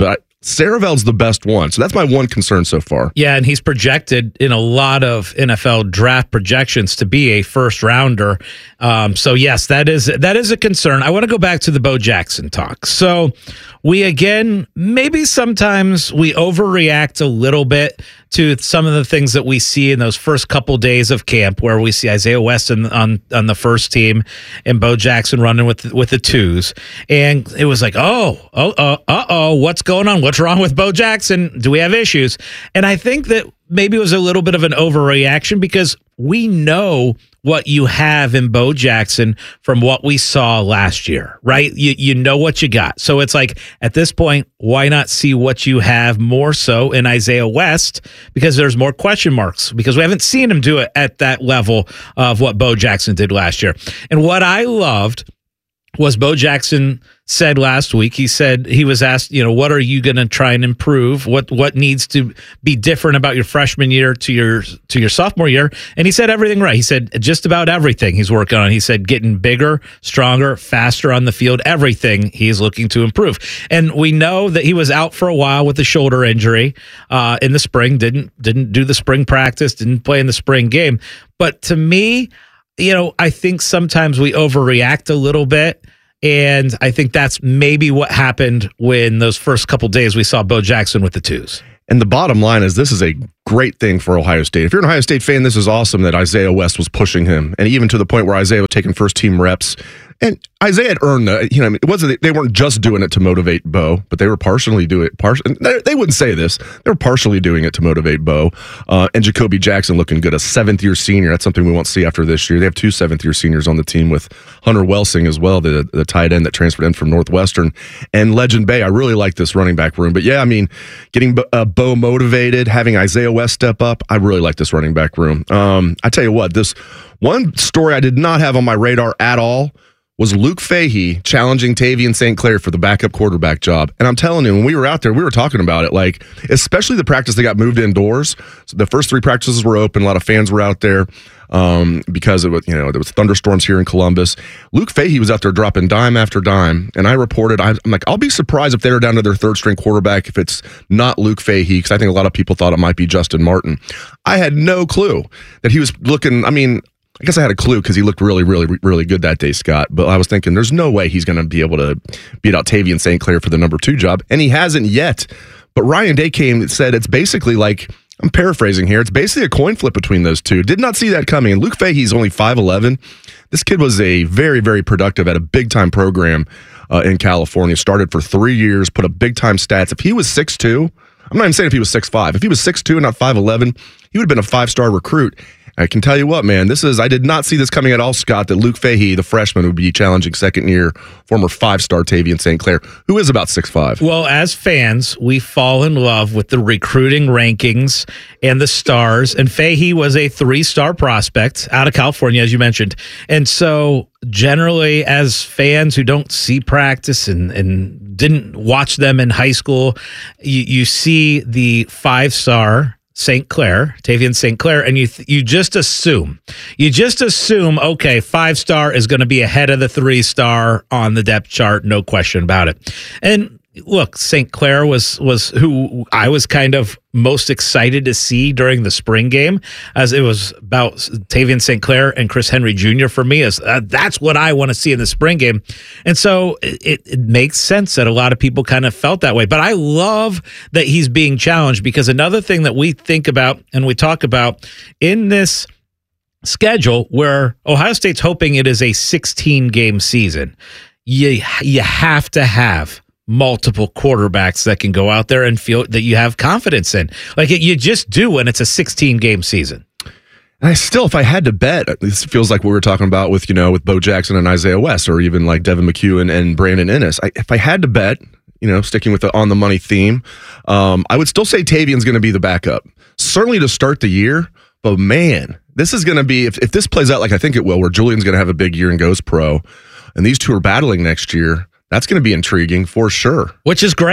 Saravel's the best one. So that's my one concern so far. Yeah, and he's projected in a lot of N F L draft projections to be a first rounder. Um, so yes, that is that is a concern. I want to go back to the Bo Jackson talk. So we again, maybe sometimes we overreact a little bit to some of the things that we see in those first couple days of camp, where we see Isaiah West on on, on the first team and Bo Jackson running with with the twos, and it was like, oh, oh, uh, uh oh, what's going on? What's wrong with Bo Jackson? Do we have issues? And I think that maybe it was a little bit of an overreaction because we know what you have in Bo Jackson from what we saw last year, right? You you know what you got. So it's like, at this point, why not see what you have more so in Isaiah West? Because there's more question marks, because we haven't seen him do it at that level of what Bo Jackson did last year. And what I loved was Bo Jackson said last week, he said, he was asked, you know, what are you going to try and improve? What what needs to be different about your freshman year to your to your sophomore year? And he said everything right. He said just about everything he's working on. He said getting bigger, stronger, faster on the field, everything he's looking to improve. And we know that he was out for a while with a shoulder injury uh, in the spring, didn't didn't do the spring practice, didn't play in the spring game. But to me, you know, I think sometimes we overreact a little bit. And I think that's maybe what happened when those first couple days we saw Bo Jackson with the twos. And the bottom line is this is a great thing for Ohio State. If you're an Ohio State fan, this is awesome that Isaiah West was pushing him. And even to the point where Isaiah was taking first team reps. And Isaiah had earned the, you know, I mean, it wasn't, they weren't just doing it to motivate Bo, but they were partially doing it. Partially, they wouldn't say this. They were partially doing it to motivate Bo. Uh, and Jacoby Jackson looking good, a seventh year senior. That's something we won't see after this year. They have two seventh year seniors on the team with Hunter Welsing as well, the, the tight end that transferred in from Northwestern, and Legend Bay. I really like this running back room. But yeah, I mean, getting uh, Bo motivated, having Isaiah West step up, I really like this running back room. Um, I tell you what, this one story I did not have on my radar at all was Luke Fahey challenging Tavian Saint Clair for the backup quarterback job. And I'm telling you, when we were out there, we were talking about it, like, especially the practice that got moved indoors. So the first three practices were open. A lot of fans were out there um, because it was, you know, there was thunderstorms here in Columbus. Luke Fahey was out there dropping dime after dime. And I reported, I'm like, I'll be surprised if they're down to their third string quarterback if it's not Luke Fahey, because I think a lot of people thought it might be Justin Martin. I had no clue that he was looking, I mean, I guess I had a clue because he looked really, really, really good that day, Scott. But I was thinking there's no way he's going to be able to beat out Tavian Saint Clair for the number two job. And he hasn't yet. But Ryan Day came and said it's basically like, I'm paraphrasing here, it's basically a coin flip between those two. Did not see that coming. And Luke Fahey's only five eleven. This kid was a very, very productive at a big-time program uh, in California. Started for three years, put up big-time stats. If he was six two, I'm not even saying if he was six five. If he was six two and not five eleven, he would have been a five-star recruit. I can tell you what, man, this is, I did not see this coming at all, Scott, that Luke Fahey, the freshman, would be challenging second year former five-star Tavian Saint Clair, who is about six five. Well, as fans, we fall in love with the recruiting rankings and the stars. And Fahey was a three-star prospect out of California, as you mentioned. And so generally, as fans who don't see practice and, and didn't watch them in high school, you, you see the five-star Saint Clair, Tavian Saint Clair, and you th- you just assume, you just assume, okay, five star is going to be ahead of the three star on the depth chart, no question about it. And look, Saint Clair was was who I was kind of most excited to see during the spring game, as it was about Tavian Saint Clair and Chris Henry Junior for me. As uh, that's what I want to see in the spring game. And so it, it makes sense that a lot of people kind of felt that way. But I love that he's being challenged, because another thing that we think about and we talk about in this schedule, where Ohio State's hoping it is a sixteen game season, you you have to have multiple quarterbacks that can go out there and feel that you have confidence in. Like it, you just do when it's a sixteen game season. And I still, if I had to bet, this feels like what we were talking about with, you know, with Bo Jackson and Isaiah West, or even like Devin McHugh and, and Brandon Ennis. I, if I had to bet, you know, sticking with the on the money theme, um, I would still say Tavian's going to be the backup. Certainly to start the year, but man, this is going to be, if, if this plays out like I think it will, where Julian's going to have a big year and goes pro, and these two are battling next year, that's going to be intriguing for sure. Which is great.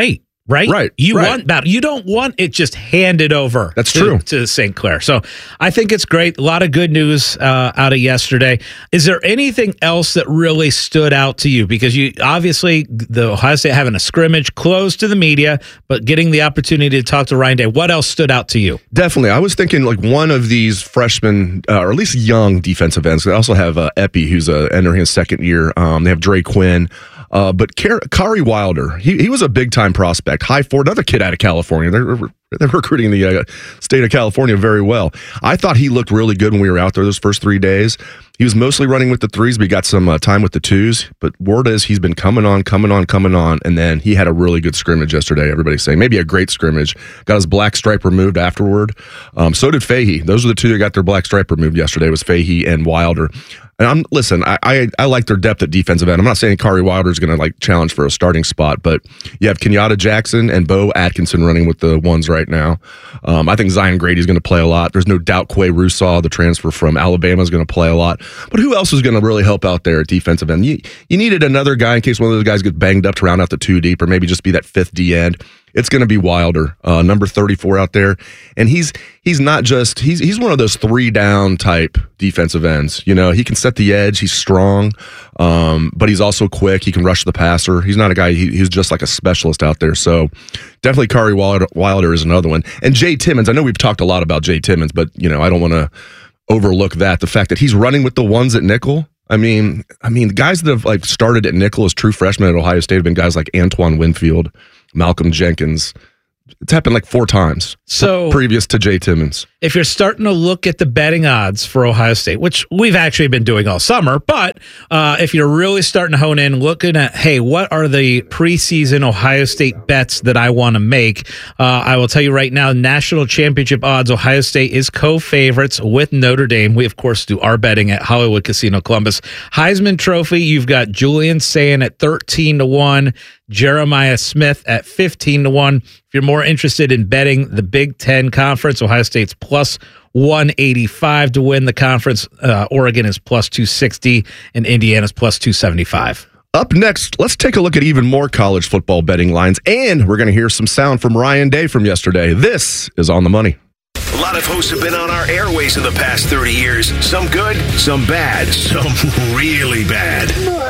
right? Right. You right. want battle. You don't want it just handed over. That's to, true. to Saint Clair. So I think it's great. A lot of good news uh, out of yesterday. Is there anything else that really stood out to you? Because you obviously the Ohio State having a scrimmage closed to the media, but getting the opportunity to talk to Ryan Day. What else stood out to you? Definitely. I was thinking like one of these freshmen, uh, or at least young defensive ends. They also have uh, Epi, who's uh, entering his second year. Um, they have Dre Quinn. Uh, but Car- Kari Wilder, he he was a big time prospect, high four, another kid out of California. They're they're recruiting the uh, state of California very well. I thought he looked really good when we were out there those first three days. He was mostly running with the threes, but he got some uh, time with the twos. But word is he's been coming on, coming on, coming on, and then he had a really good scrimmage yesterday. Everybody's saying maybe a great scrimmage. Got his black stripe removed afterward. Um, so did Fahey. Those are the two that got their black stripe removed yesterday. Was Fahey and Wilder. And I'm listen, I, I I like their depth at defensive end. I'm not saying Kari Wilder is going to like challenge for a starting spot, but you have Kenyatta Jackson and Bo Atkinson running with the ones right now. Um, I think Zion Grady's going to play a lot. There's no doubt Quay Russaw, the transfer from Alabama, is going to play a lot. But who else is going to really help out there at defensive end? You, you needed another guy in case one of those guys gets banged up to round out the two deep, or maybe just be that fifth D end. It's going to be Wilder, uh, number thirty-four out there, and he's he's not just he's he's one of those three down type defensive ends. You know, he can set the edge. He's strong, um, but he's also quick. He can rush the passer. He's not a guy. He, he's just like a specialist out there. So definitely, Kari Wilder, Wilder is another one. And Jay Timmons. I know we've talked a lot about Jay Timmons, but you know, I don't want to overlook that. The fact that he's running with the ones at nickel. I mean, I mean, the guys that have like started at nickel as true freshmen at Ohio State have been guys like Antoine Winfield, Malcolm Jenkins. It's happened like four times. So previous to Jay Timmons. If you're starting to look at the betting odds for Ohio State, which we've actually been doing all summer, but uh, if you're really starting to hone in, looking at, hey, what are the preseason Ohio State bets that I want to make? Uh, I will tell you right now, national championship odds, Ohio State is co-favorites with Notre Dame. We, of course, do our betting at Hollywood Casino Columbus. Heisman Trophy, you've got Julian Sayin at thirteen to one, Jeremiah Smith at fifteen to one. If you're more interested in betting the Big Ten Conference, Ohio State's plus one eighty-five to win the conference. Uh, Oregon is plus two sixty, and Indiana's plus two seventy-five. Up next, let's take a look at even more college football betting lines, and we're going to hear some sound from Ryan Day from yesterday. This is On the Money. A lot of hosts have been on our airways in the past thirty years. Some good, some bad, some really bad.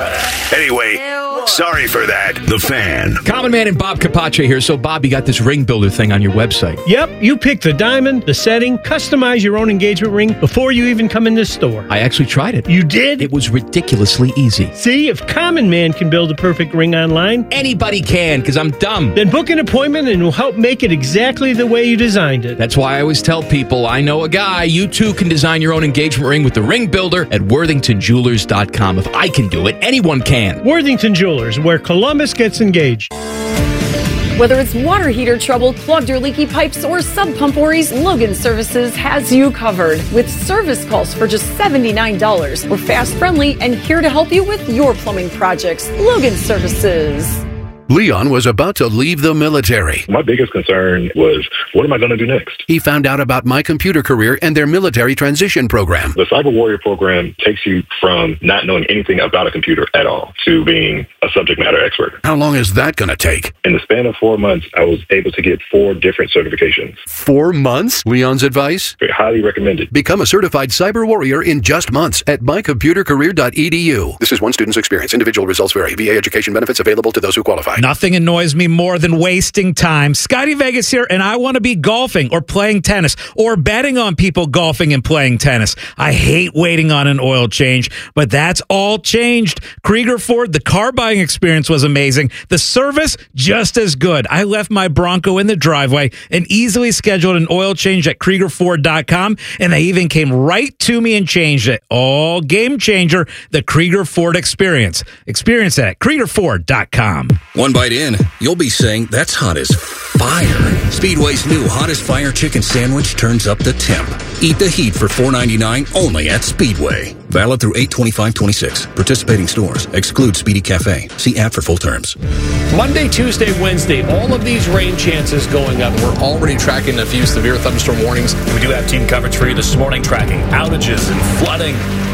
Anyway, sorry for that. The Fan. Common Man and Bob Capace here. So, Bob, you got this ring builder thing on your website. Yep, you pick the diamond, the setting, customize your own engagement ring before you even come in this store. I actually tried it. You did? It was ridiculously easy. See, if Common Man can build a perfect ring online, anybody can, because I'm dumb. Then book an appointment and we'll help make it exactly the way you designed it. That's why I always tell people, I know a guy. You too can design your own engagement ring with the ring builder at worthington jewelers dot com. If I can do it, anyone can. Worthington Jewelers, where Columbus gets engaged. Whether it's water heater trouble, clogged or leaky pipes, or sub pump worries, Logan Services has you covered. With service calls for just seventy-nine dollars. We're fast, friendly, and here to help you with your plumbing projects. Logan Services. Leon was about to leave the military. My biggest concern was, what am I going to do next? He found out about My Computer Career and their military transition program. The Cyber Warrior program takes you from not knowing anything about a computer at all to being a subject matter expert. How long is that going to take? In the span of four months, I was able to get four different certifications. Four months? Leon's advice? Highly recommended. Become a certified Cyber Warrior in just months at my computer career dot e d u. This is one student's experience. Individual results vary. V A education benefits available to those who qualify. Nothing annoys me more than wasting time. Scotty Vegas here, and I want to be golfing or playing tennis or betting on people golfing and playing tennis. I hate waiting on an oil change, but that's all changed. Krieger Ford, the car buying experience was amazing. The service, just as good. I left my Bronco in the driveway and easily scheduled an oil change at Krieger Ford dot com, and they even came right to me and changed it. All game changer, the Krieger Ford experience. Experience that at Krieger Ford dot com. One bite in, you'll be saying, that's hot as fire. Speedway's new Hottest Fire Chicken Sandwich turns up the temp. Eat the heat for four ninety-nine only at Speedway. Valid through eight twenty-five twenty-six. Participating stores. Exclude Speedy Cafe. See app for full terms. Monday, Tuesday, Wednesday, all of these rain chances going up. We're already tracking a few severe thunderstorm warnings. We do have team coverage for you this morning, tracking outages and flooding.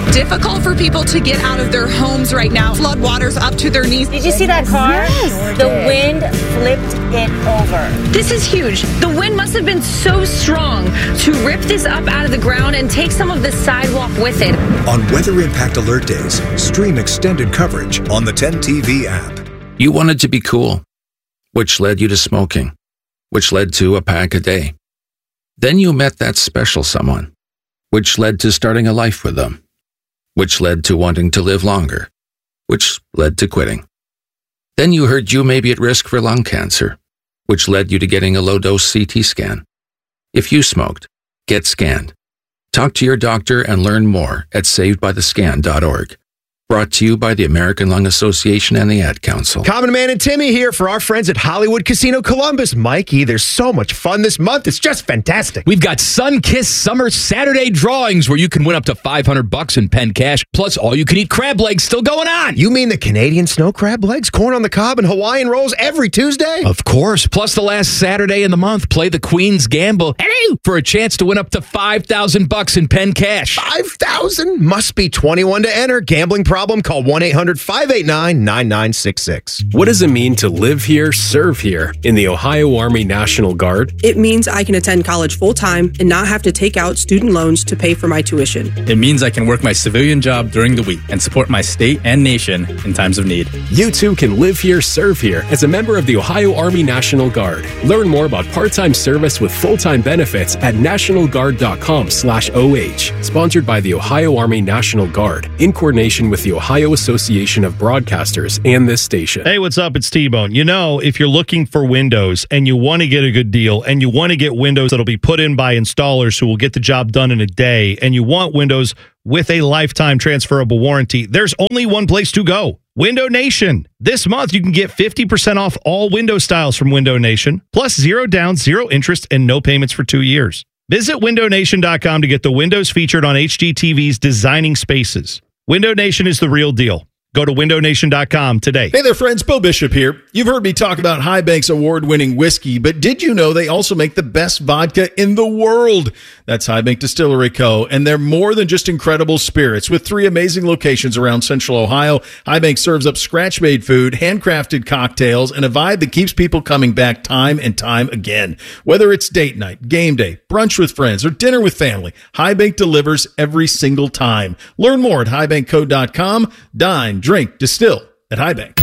difficult for people to get out of their homes right now. Flood waters up to their knees. Did you see that car? Yes. The wind flipped it over. This is huge. The wind must have been so strong to rip this up out of the ground and take some of the sidewalk with it. On Weather Impact Alert Days, stream extended coverage on the ten T V app. You wanted to be cool, which led you to smoking, which led to a pack a day. Then you met that special someone, which led to starting a life with them, which led to wanting to live longer, which led to quitting. Then you heard you may be at risk for lung cancer, which led you to getting a low-dose C T scan. If you smoked, get scanned. Talk to your doctor and learn more at saved by the scan dot org. Brought to you by the American Lung Association and the Ad Council. Common Man and Timmy here for our friends at Hollywood Casino Columbus. Mikey, there's so much fun this month. It's just fantastic. We've got Sun-Kissed Summer Saturday drawings where you can win up to five hundred bucks in pen cash, plus all-you-can-eat crab legs still going on. You mean the Canadian snow crab legs, corn on the cob, and Hawaiian rolls every Tuesday? Of course. Plus the last Saturday in the month, play the Queen's Gamble hello, for a chance to win up to five thousand bucks in pen cash. five thousand? Must be twenty-one to enter. Gambling problem? Call one eight hundred five eight nine nine nine six six. What does it mean to live here, serve here in the Ohio Army National Guard? It means I can attend college full-time and not have to take out student loans to pay for my tuition. It means I can work my civilian job during the week and support my state and nation in times of need. You too can live here, serve here as a member of the Ohio Army National Guard. Learn more about part-time service with full-time benefits at national guard dot com slash O H. Sponsored by the Ohio Army National Guard in coordination with the Ohio Association of Broadcasters and this station. Hey, what's up? It's T-Bone. You know, if you're looking for windows and you want to get a good deal and you want to get windows that'll be put in by installers who will get the job done in a day, and you want windows with a lifetime transferable warranty, there's only one place to go. Window Nation. This month, you can get fifty percent off all window styles from Window Nation, plus zero down, zero interest, and no payments for two years. Visit window nation dot com to get the windows featured on H G T V's Designing Spaces. Window Nation is the real deal. Go to window nation dot com today. Hey there, friends. Bill Bishop here. You've heard me talk about High Bank's award-winning whiskey, but did you know they also make the best vodka in the world? That's High Bank Distillery Co., and they're more than just incredible spirits. With three amazing locations around Central Ohio, High Bank serves up scratch-made food, handcrafted cocktails, and a vibe that keeps people coming back time and time again. Whether it's date night, game day, brunch with friends, or dinner with family, High Bank delivers every single time. Learn more at high bank co dot com. Dine, drink, distill at High Bank.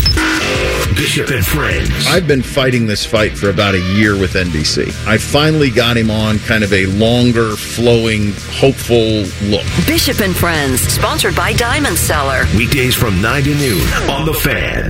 Bishop and Friends. I've been fighting this fight for about a year with N B C. I finally got him on kind of a longer, flowing, hopeful look. Bishop and Friends, sponsored by Diamond Cellar. Weekdays from nine to noon on The Fan.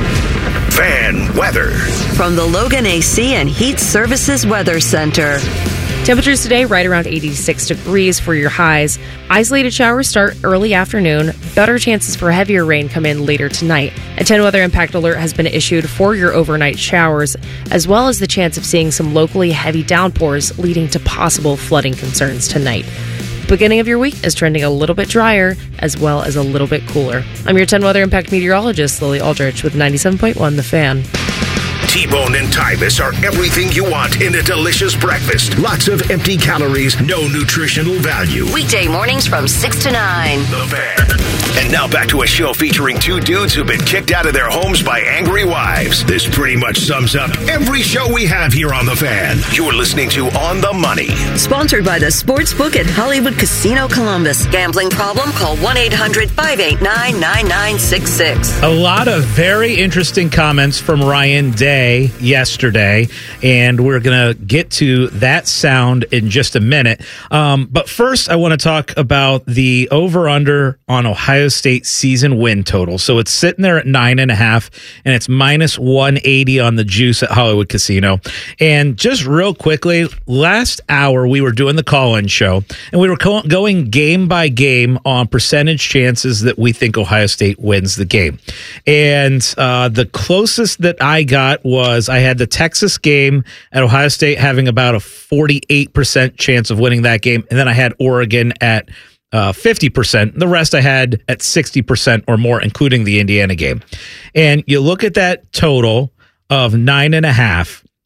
Fan weather. From the Logan A C and Heat Services Weather Center. Temperatures today right around eighty-six degrees for your highs. Isolated showers start early afternoon. Better chances for heavier rain come in later tonight. A ten weather impact alert has been issued for your overnight showers, as well as the chance of seeing some locally heavy downpours leading to possible flooding concerns tonight. The beginning of your week is trending a little bit drier as well as a little bit cooler. I'm your ten weather impact meteorologist, Lily Aldrich, with ninety-seven point one The Fan. T-Bone and Tybus are everything you want in a delicious breakfast. Lots of empty calories, no nutritional value. Weekday mornings from six to nine. The Fan. And now back to a show featuring two dudes who've been kicked out of their homes by angry wives. This pretty much sums up every show we have here on The Fan. You're listening to On the Money. Sponsored by the Sportsbook at Hollywood Casino Columbus. Gambling problem? Call one eight hundred five eight nine nine nine six six. A lot of very interesting comments from Ryan Day yesterday, and we're going to get to that sound in just a minute. Um, but first, I want to talk about the over-under on Ohio State season win total. So it's sitting there at nine and a half, and it's minus one eighty on the juice at Hollywood Casino. And just real quickly, last hour we were doing the call-in show, and we were co- going game by game on percentage chances that we think Ohio State wins the game. And uh, the closest that I got was I had the Texas game at Ohio State having about a forty-eight percent chance of winning that game, and then I had Oregon at uh, fifty percent. The rest I had at sixty percent or more, including the Indiana game. And you look at that total of nine and a half,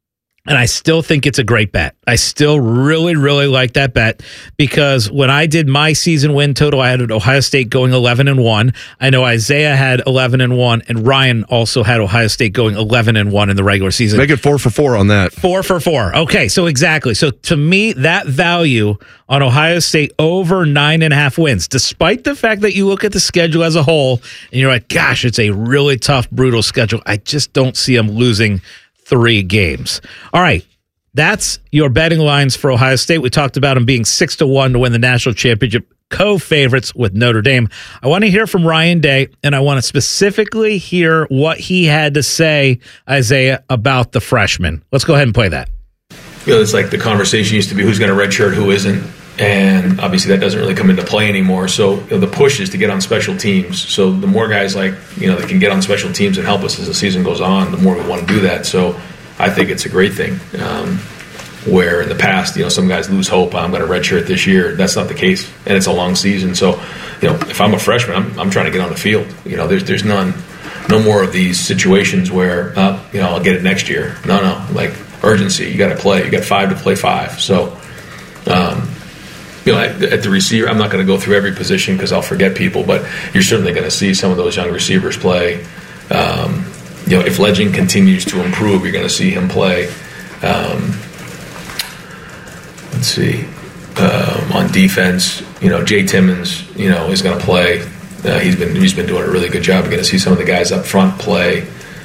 And I still think it's a great bet. I still really, really like that bet because when I did my season win total, I had Ohio State going eleven and one. I know Isaiah had eleven and one, and Ryan also had Ohio State going eleven and one in the regular season. Make it four for four on that. Four for four. Okay, so exactly. So to me, that value on Ohio State over nine and a half wins, despite the fact that you look at the schedule as a whole and you're like, gosh, it's a really tough, brutal schedule. I just don't see them losing three games. All right. That's your betting lines for Ohio State. We talked about them being six to one to win the national championship, co-favorites with Notre Dame. I want to hear from Ryan Day, and I want to specifically hear what he had to say, Isaiah, about the freshmen. Let's go ahead and play that. You know, it's like the conversation used to be who's going to redshirt, who isn't. And obviously that doesn't really come into play anymore. So you know, the push is to get on special teams. So the more guys like, you know, that can get on special teams and help us as the season goes on, the more we want to do that. So I think it's a great thing. Um, where in the past, you know, some guys lose hope. I'm going to redshirt this year. That's not the case. And it's a long season. So, you know, if I'm a freshman, I'm, I'm trying to get on the field. You know, there's there's none, no more of these situations where, uh, you know, I'll get it next year. No, no, like urgency. You got to play. You got five to play five. So, um, You know, at, at the receiver, I'm not going to go through every position because I'll forget people, but you're certainly going to see some of those young receivers play. Um, you know, if Legend continues to improve, you're going to see him play. Um, let's see. Um, on defense, you know, Jay Timmons, you know, is going to play. Uh, he's been he's been doing a really good job. You're going to see some of the guys up front play.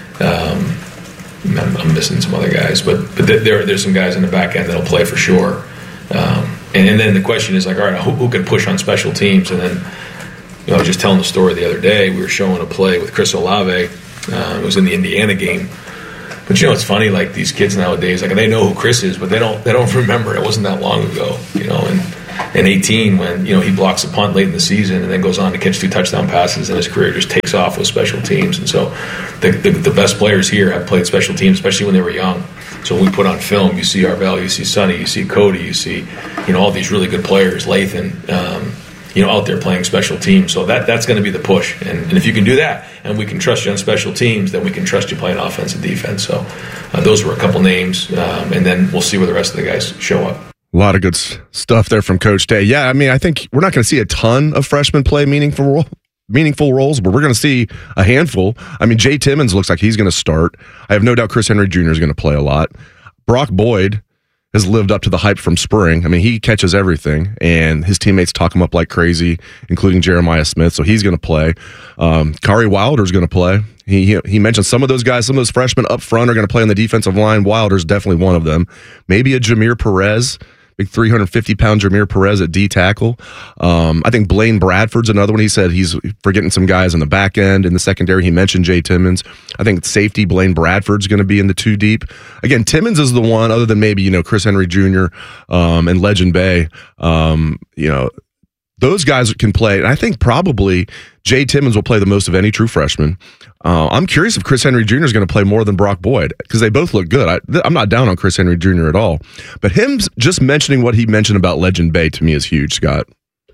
Um, I'm, I'm missing some other guys, but but there there's some guys in the back end that'll play for sure. Um, And, and then the question is like, all right, who, who can push on special teams? And then, you know, I was just telling the story the other day. We were showing a play with Chris Olave. Uh, it was in the Indiana game. But you know, it's funny. Like these kids nowadays, like they know who Chris is, but they don't. They don't remember. It wasn't that long ago. You know, and in eighteen, when you know he blocks a punt late in the season and then goes on to catch two touchdown passes, and his career just takes off with special teams. And so, the the, the best players here have played special teams, especially when they were young. So when we put on film, you see Arvell, you see Sonny, you see Cody, you see, you know, all these really good players, Lathan, um, you know, out there playing special teams. So that that's going to be the push. And, and if you can do that, and we can trust you on special teams, then we can trust you playing offense and defense. So uh, those were a couple names, um, and then we'll see where the rest of the guys show up. A lot of good stuff there from Coach Day. Yeah, I mean, I think we're not going to see a ton of freshmen play meaningful role. meaningful roles, but we're going to see a handful. I mean, Jay Timmons looks like he's going to start. I have no doubt Chris Henry Junior is going to play a lot. Brock Boyd has lived up to the hype from spring. I mean, he catches everything, and his teammates talk him up like crazy, including Jeremiah Smith, so he's going to play. Um, Kari Wilder is going to play. He, he he mentioned some of those guys, some of those freshmen up front are going to play on the defensive line. Wilder's definitely one of them. Maybe a Jameer Perez. Big three hundred fifty pound Jameer Perez at D tackle. Um, I think Blaine Bradford's another one. He said he's forgetting some guys in the back end. In the secondary, he mentioned Jay Timmons. I think safety Blaine Bradford's going to be in the two deep. Again, Timmons is the one, other than maybe, you know, Chris Henry Junior um, and Legend Bay. Um, you know, those guys can play. And I think probably Jay Timmons will play the most of any true freshman. Uh, I'm curious if Chris Henry Junior is going to play more than Brock Boyd because they both look good. I, I'm not down on Chris Henry Junior at all. But him just mentioning what he mentioned about Legend Bay to me is huge, Scott.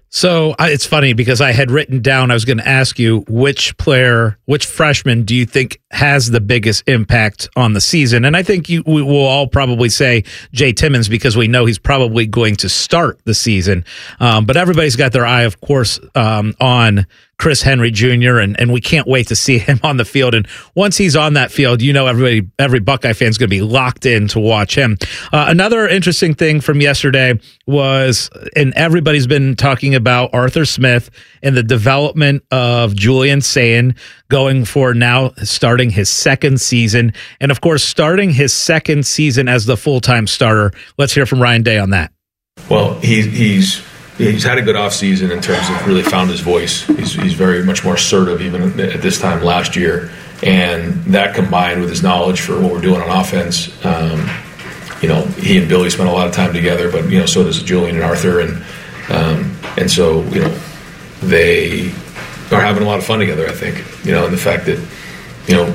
So I, it's funny because I had written down, I was going to ask you which player, which freshman do you think has the biggest impact on the season? And I think you, we will all probably say Jay Timmons because we know he's probably going to start the season. Um, but everybody's got their eye, of course, um, on Chris Henry Junior and, and we can't wait to see him on the field. And once he's on that field, you know, everybody, every Buckeye fan is going to be locked in to watch him. Uh, another interesting thing from yesterday was, and everybody's been talking about Arthur Smith and the development of Julian Sayin going for now starting his second season. And of course, starting his second season as the full-time starter. Let's hear from Ryan Day on that. Well, he, he's, He's had a good offseason in terms of really found his voice. He's, he's very much more assertive even at this time last year. And that combined with his knowledge for what we're doing on offense, um, you know, he and Billy spent a lot of time together, but, you know, so does Julian and Arthur. And, um, and so, you know, they are having a lot of fun together, I think, you know, and the fact that, you know,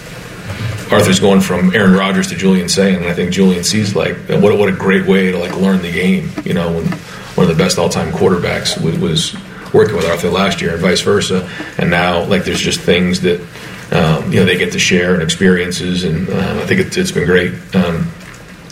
Arthur's going from Aaron Rodgers to Julian Sayin, and I think Julian sees, like, what, what a great way to, like, learn the game, you know, when one of the best all-time quarterbacks was, was working with Arthur last year and vice versa. And now, like, there's just things that, um, you know, they get to share and experiences. And uh, I think it, it's been great. Um,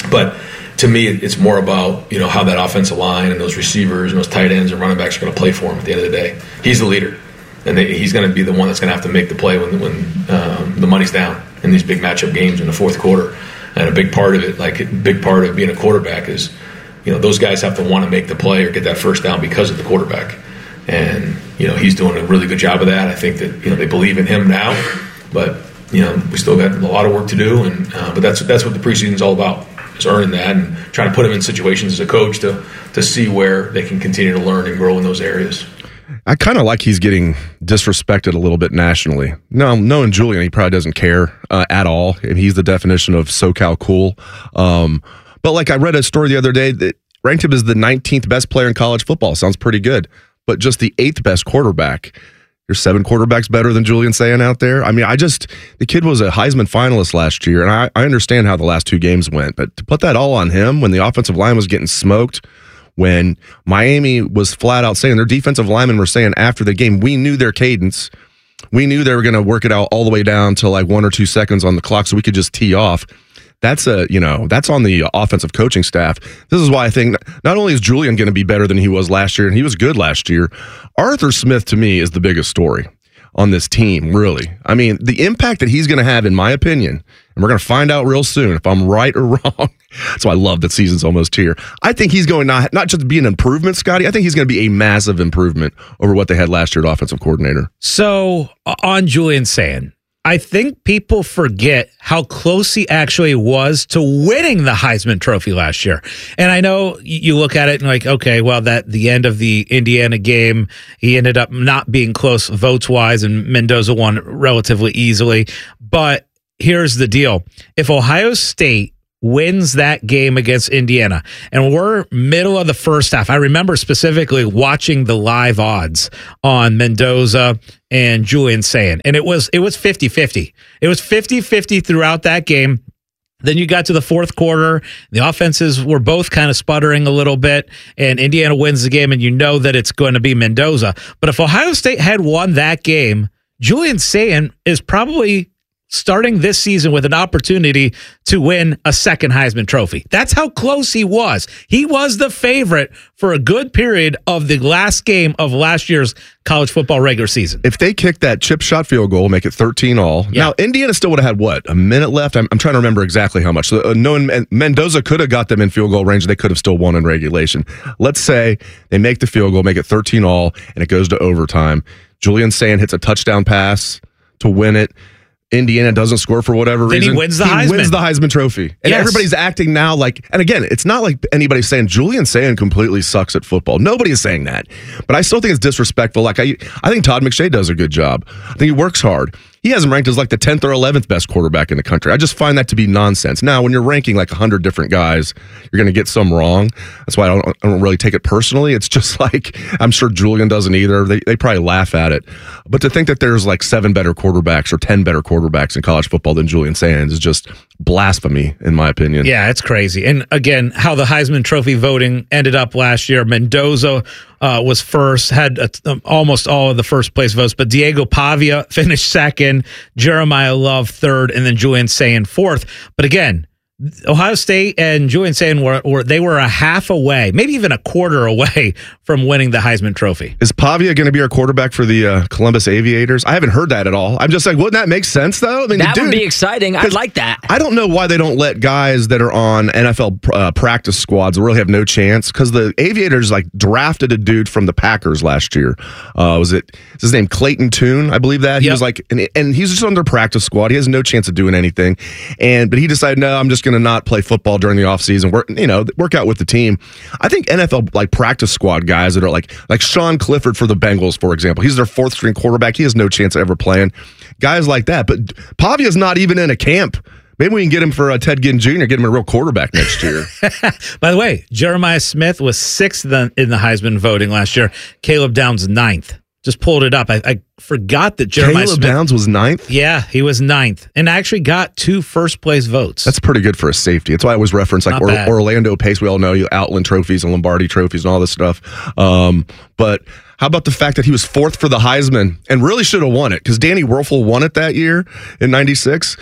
But to me, it's more about, you know, how that offensive line and those receivers and those tight ends and running backs are going to play for him at the end of the day. He's the leader, and they, he's going to be the one that's going to have to make the play when, when um, the money's down in these big matchup games in the fourth quarter. And a big part of it, like a big part of being a quarterback is, you know, those guys have to want to make the play or get that first down because of the quarterback. And, you know, he's doing a really good job of that. I think that, you know, they believe in him now, but, you know, we still got a lot of work to do. And uh, but that's that's what the preseason's all about, is earning that and trying to put them in situations as a coach to to see where they can continue to learn and grow in those areas. I kind of like he's getting disrespected a little bit nationally. No, knowing Julian, he probably doesn't care uh, at all, and he's the definition of SoCal cool. Um, but like I read a story the other day that ranked him as the nineteenth best player in college football. Sounds pretty good, but just the eighth best quarterback. There's seven quarterbacks better than Julian Sayin out there. I mean, I just, the kid was a Heisman finalist last year, and I, I understand how the last two games went, but to put that all on him when the offensive line was getting smoked, when Miami was flat out saying, their defensive linemen were saying after the game, we knew their cadence. We knew they were going to work it out all the way down to like one or two seconds on the clock so we could just tee off. That's a, you know, that's on the offensive coaching staff. This is why I think not only is Julian going to be better than he was last year, and he was good last year, Arthur Smith to me is the biggest story on this team, really. I mean, the impact that he's going to have, in my opinion, and we're going to find out real soon if I'm right or wrong. So I love that season's almost here. I think he's going not not just to be an improvement, Scotty. I think he's going to be a massive improvement over what they had last year at offensive coordinator. So on Julian Sayin, I think people forget how close he actually was to winning the Heisman Trophy last year. And I know you look at it and like, okay, well, that the end of the Indiana game, he ended up not being close votes-wise, and Mendoza won relatively easily. But here's the deal. If Ohio State wins that game against Indiana, and we're middle of the first half. I remember specifically watching the live odds on Mendoza and Julian Sayin, and it was it was fifty-fifty. It was fifty-fifty throughout that game. Then you got to the fourth quarter. The offenses were both kind of sputtering a little bit, and Indiana wins the game, and you know that it's going to be Mendoza. But if Ohio State had won that game, Julian Sayin is probably starting this season with an opportunity to win a second Heisman Trophy. That's how close he was. He was the favorite for a good period of the last game of last year's college football regular season. If they kicked that chip shot field goal, make it thirteen all. Yeah. Now, Indiana still would have had, what, a minute left? I'm, I'm trying to remember exactly how much. So, uh, knowing Mendoza could have got them in field goal range, they could have still won in regulation. Let's say they make the field goal, make it thirteen all, and it goes to overtime. Julian Sayin hits a touchdown pass to win it. Indiana doesn't score for whatever then reason. He wins the he Heisman. wins the Heisman Trophy. And yes. Everybody's acting now like, and again, it's not like anybody's saying Julian Sayin completely sucks at football. Nobody is saying that. But I still think it's disrespectful. Like I, I think Todd McShay does a good job. I think he works hard. He has him ranked as like the tenth or eleventh best quarterback in the country. I just find that to be nonsense. Now, when you're ranking like one hundred different guys, you're going to get some wrong. That's why I don't, I don't really take it personally. It's just like, I'm sure Julian doesn't either. They, they probably laugh at it. But to think that there's like seven better quarterbacks or ten better quarterbacks in college football than Julian Sayin is just blasphemy, in my opinion. Yeah, it's crazy. And again, how the Heisman Trophy voting ended up last year, Mendoza uh, was first, had a, um, almost all of the first place votes, but Diego Pavia finished second, Jeremiah Love third, and then Julian Sayin fourth. But again, Ohio State and Julian Sayin were, were they were a half away, maybe even a quarter away from winning the Heisman Trophy. Is Pavia going to be our quarterback for the uh, Columbus Aviators? I haven't heard that at all. I'm just like, wouldn't that make sense though? I mean, that dude, would be exciting. I'd like that. I don't know why they don't let guys that are on N F L uh, practice squads really have no chance, because the Aviators like drafted a dude from the Packers last year. Uh, was it is his name Clayton Tune? I believe that he yep. was like, and, and he's just on their practice squad. He has no chance of doing anything, and but he decided, no, I'm just going to not play football during the offseason, work, you know, work out with the team. I think N F L like practice squad guys that are like like Sean Clifford for the Bengals, for example. He's their fourth string quarterback. He has no chance of ever playing. Guys like that. But Pavia's not even in a camp. Maybe we can get him for uh, Ted Ginn Junior, get him a real quarterback next year. By the way, Jeremiah Smith was sixth in the Heisman voting last year. Caleb Downs ninth. Just pulled it up. I, I forgot that Jeremiah Caleb Smith, Downs was ninth? Yeah, he was ninth and actually got two first place votes. That's pretty good for a safety. That's why I always reference like or, Orlando Pace. We all know you Outland trophies and Lombardi trophies and all this stuff. Um, but how about the fact that he was fourth for the Heisman and really should have won it, because Danny Werfel won it that year in ninety-six.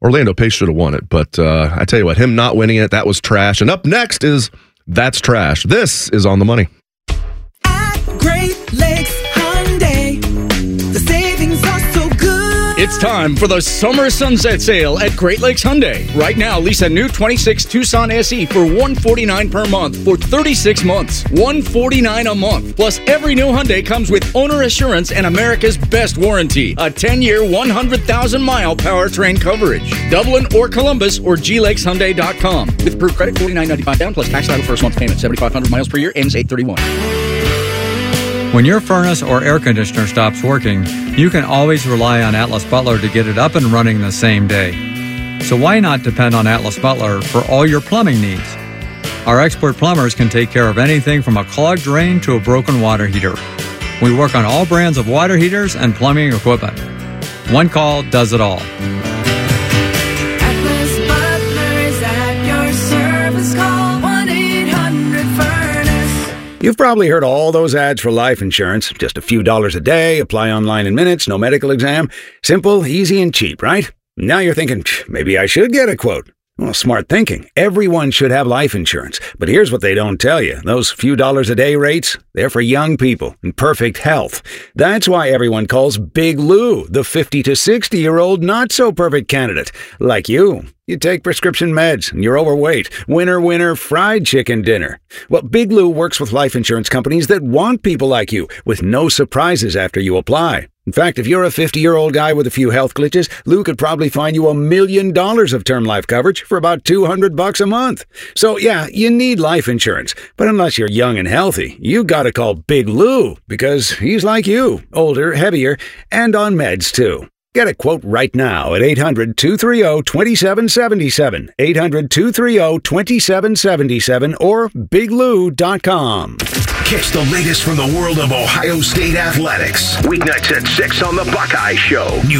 Orlando Pace should have won it, but uh, I tell you what, him not winning it, that was trash. And up next is That's Trash. This is On the Money. Great Lakes Hyundai. The savings are so good. It's time for the summer sunset sale at Great Lakes Hyundai. Right now, lease a new twenty-six Tucson S E for one hundred forty-nine dollars per month for thirty-six months. one hundred forty-nine dollars a month. Plus, every new Hyundai comes with owner assurance and America's best warranty. A ten-year, one hundred thousand mile powertrain coverage. Dublin or Columbus or G Lakes Hyundai dot com. With approved credit, forty-nine ninety-five down plus tax title first month payment. seventy-five hundred miles per year, ends eight thirty-one. When your furnace or air conditioner stops working, you can always rely on Atlas Butler to get it up and running the same day. So why not depend on Atlas Butler for all your plumbing needs? Our expert plumbers can take care of anything from a clogged drain to a broken water heater. We work on all brands of water heaters and plumbing equipment. One call does it all. Atlas Butler is at your service. Call one eight hundred furnace. You've probably heard all those ads for life insurance. Just a few dollars a day, apply online in minutes, no medical exam. Simple, easy, and cheap, right? Now you're thinking, maybe I should get a quote. Well, smart thinking. Everyone should have life insurance. But here's what they don't tell you. Those few dollars a day rates, they're for young people in perfect health. That's why everyone calls Big Lou the fifty to sixty-year-old not-so-perfect candidate. Like you. You take prescription meds and you're overweight. Winner, winner, fried chicken dinner. Well, Big Lou works with life insurance companies that want people like you with no surprises after you apply. In fact, if you're a fifty-year-old guy with a few health glitches, Lou could probably find you a million dollars of term life coverage for about two hundred bucks a month. So yeah, you need life insurance. But unless you're young and healthy, you gotta call Big Lou because he's like you, older, heavier, and on meds too. Get a quote right now at eight hundred, two three zero, two seven seven seven, eight hundred, two three zero, two seven seven seven, or big lou dot com. Catch the latest from the world of Ohio State athletics. Weeknights at six on the Buckeye Show. New